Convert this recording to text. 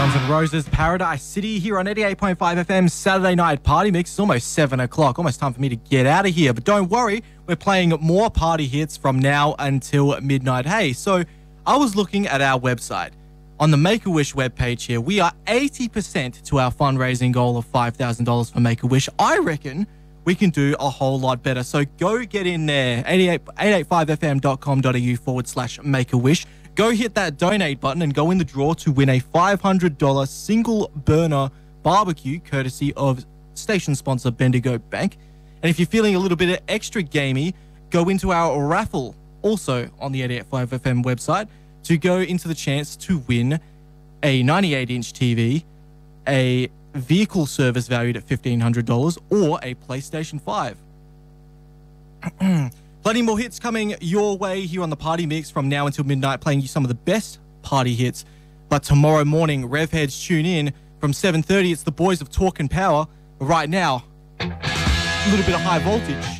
Guns N' Roses, Paradise City here on 88.5 FM Saturday Night Party Mix. It's almost 7 o'clock, almost time for me to get out of here. But don't worry, we're playing more party hits from now until midnight. Hey, so I was looking at our website. On the Make-A-Wish webpage here, we are 80% to our fundraising goal of $5,000 for Make-A-Wish. I reckon we can do a whole lot better. So go get in there, 885fm.com.au/Make-A-Wish. Go hit that donate button and go in the draw to win a $500 single burner barbecue courtesy of station sponsor Bendigo Bank. And if you're feeling a little bit extra gamey, go into our raffle also on the 88.5 FM website to go into the chance to win a 98-inch TV, a vehicle service valued at $1,500 or a PlayStation 5. Plenty more hits coming your way here on the Party Mix from now until midnight, playing you some of the best party hits. But tomorrow morning, Rev Heads tune in from 7:30. It's the boys of Talk and Power. But right now, a little bit of High Voltage.